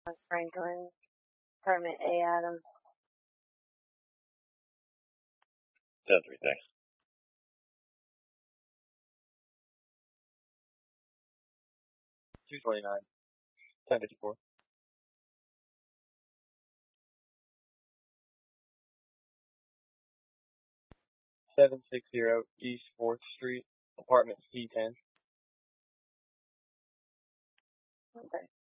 Franklin, apartment A, Adam. 10-3, thanks. 229. 1054. 760 East 4th Street, apartment C10. Okay.